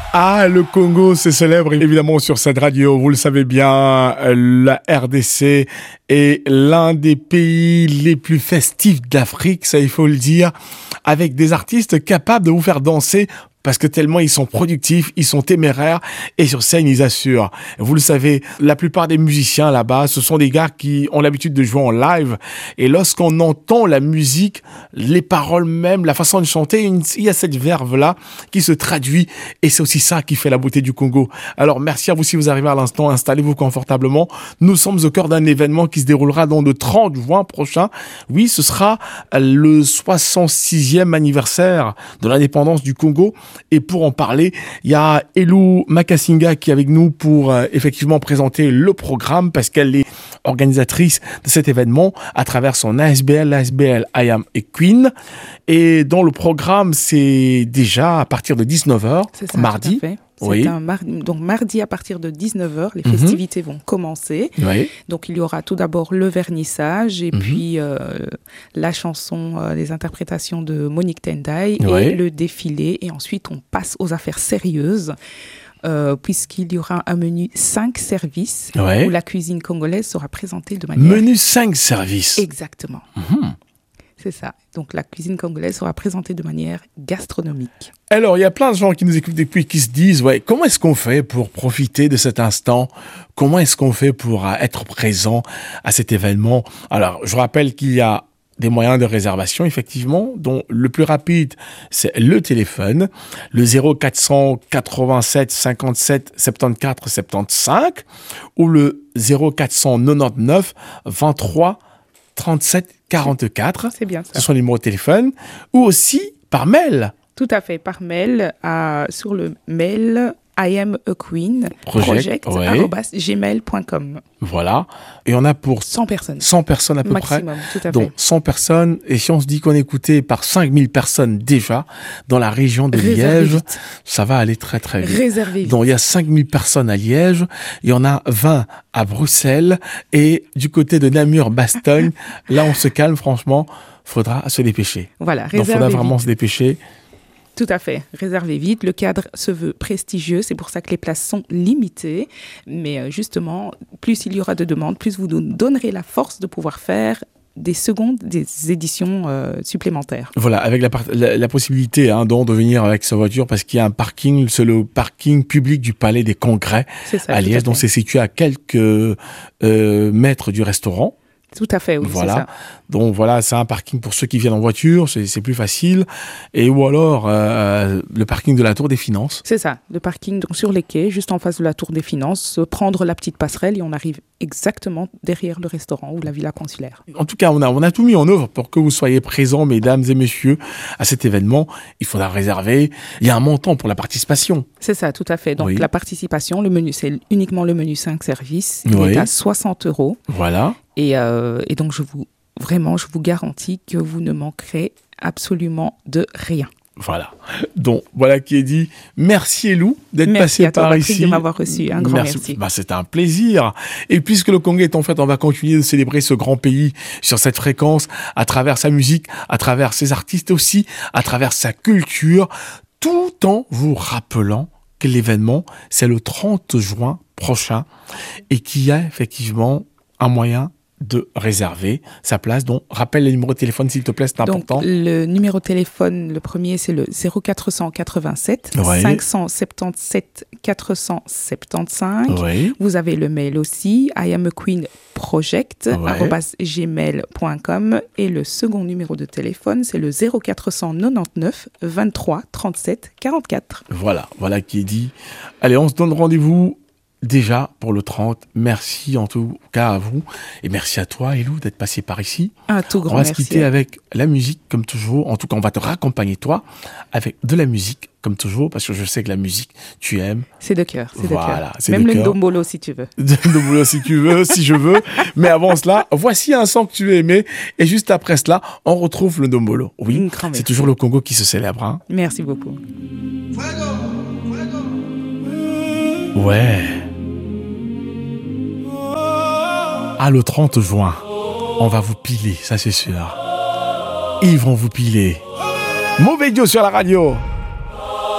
Ah, le Congo, c'est célèbre évidemment sur cette radio. Vous le savez bien, la RDC est l'un des pays les plus festifs d'Afrique, ça il faut le dire, avec des artistes capables de vous faire danser parce que tellement ils sont productifs, ils sont téméraires et sur scène ils assurent. Vous le savez, la plupart des musiciens là-bas, ce sont des gars qui ont l'habitude de jouer en live et lorsqu'on entend la musique, les paroles même, la façon de chanter, il y a cette verve-là qui se traduit et c'est aussi ça qui fait la beauté du Congo. Alors merci à vous si vous arrivez à l'instant, installez-vous confortablement. Nous sommes au cœur d'un événement qui se déroulera dans le 30 juin prochain. Oui, ce sera le 66e anniversaire de l'indépendance du Congo. Et pour en parler, il y a Elou Makasinga qui est avec nous pour effectivement présenter le programme parce qu'elle est organisatrice de cet événement à travers son ASBL, l'ASBL I Am a Queen. Et dans le programme, c'est déjà à partir de 19h, c'est ça, mardi. tout à fait. Oui. Donc mardi à partir de 19h, les festivités vont commencer. Oui. Donc il y aura tout d'abord le vernissage et puis la chanson, les interprétations de Monique Tendai et le défilé. Et ensuite on passe aux affaires sérieuses. Puisqu'il y aura un menu 5 services où la cuisine congolaise sera présentée de manière... Menu 5 services. Exactement. C'est ça. Donc, la cuisine congolaise sera présentée de manière gastronomique. Alors, il y a plein de gens qui nous écoutent depuis qui se disent, comment est-ce qu'on fait pour profiter de cet instant? Comment est-ce qu'on fait pour être présent à cet événement? Alors, je rappelle qu'il y a des moyens de réservation, effectivement, dont le plus rapide, c'est le téléphone, le 0487 57 74 75 ou le 0499 23 37 44. C'est bien ça. Ce sont les numéros de téléphone. Ou aussi par mail. Tout à fait, par mail, sur le mail I am a queen project@gmail.com. Voilà. Et on a pour 100 personnes. 100 personnes à peu maximum, près. Tout à fait. Donc 100 personnes. Et si on se dit qu'on est écouté par 5000 personnes déjà dans la région de Liège, ça va aller très très vite. Réservez vite. Donc il y a 5000 personnes à Liège. Il y en a 20 à Bruxelles. Et du côté de Namur-Bastogne, là on se calme franchement. Faudra se dépêcher. Voilà, donc il faudra vraiment se dépêcher. Tout à fait, réservez vite. Le cadre se veut prestigieux, c'est pour ça que les places sont limitées. Mais justement, plus il y aura de demandes, plus vous nous donnerez la force de pouvoir faire des éditions supplémentaires. Voilà, avec la possibilité de venir avec sa voiture parce qu'il y a un parking, c'est le parking public du Palais des Congrès à Liège, donc c'est situé à quelques mètres du restaurant. Tout à fait, oui, voilà. C'est ça. Donc voilà, c'est un parking pour ceux qui viennent en voiture, c'est plus facile. Et ou alors le parking de la Tour des Finances. C'est ça, le parking donc sur les quais, juste en face de la Tour des Finances, prendre la petite passerelle et on arrive exactement derrière le restaurant ou la villa consulaire. En tout cas, on a tout mis en œuvre pour que vous soyez présents, mesdames et messieurs, à cet événement. Il faudra réserver. Il y a un montant pour la participation. C'est ça, tout à fait. Donc la participation, le menu, c'est uniquement le menu 5 services. Il est à 60 €. Voilà. Et donc, je vous garantis que vous ne manquerez absolument de rien. Voilà. Donc, voilà qui est dit. Merci Elou d'être passé par ici. Merci de m'avoir reçu. Un grand merci. C'est un plaisir. Et puisque le Congo est en fait, on va continuer de célébrer ce grand pays sur cette fréquence, à travers sa musique, à travers ses artistes aussi, à travers sa culture, tout en vous rappelant que l'événement, c'est le 30 juin prochain et qu'il y a effectivement un moyen de réserver sa place. Donc, rappelle le numéro de téléphone, s'il te plaît, c'est important. Donc, le numéro de téléphone, le premier, c'est le 0487 577 475. Vous avez le mail aussi, I am a queen project @gmail.com. Et le second numéro de téléphone, c'est le 0499 23 37 44. Voilà qui est dit. Allez, on se donne rendez-vous déjà pour le 30, merci en tout cas à vous et merci à toi Elou d'être passé par ici. Un tout grand On merci. va se quitter avec la musique comme toujours, en tout cas on va te raccompagner toi avec de la musique comme toujours parce que je sais que la musique tu aimes. C'est de cœur, c'est voilà, de cœur. C'est même de le cœur. ndombolo si tu veux. Le ndombolo si tu veux, si je veux. Mais avant cela, voici un son que tu as aimé et juste après cela, on retrouve le ndombolo. Oui, c'est toujours le Congo qui se célèbre. Hein. Merci beaucoup. Ouais. Ah, le 30 juin, on va vous piler, ça c'est sûr. Ils vont vous piler. Mauvais Dieu sur la radio.